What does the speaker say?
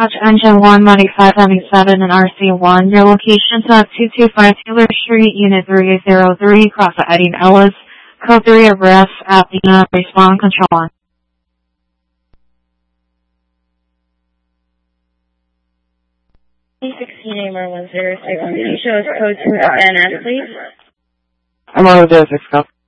dispatch engine 19577 and RC1. Your location's at 225 Taylor Street, Unit 303, Cross Edding Ellis. Code 3 arrest, Athena, respond, control 1. C16 AMR 106, can you show us code 2 NS, please? I'm on the 06 cop.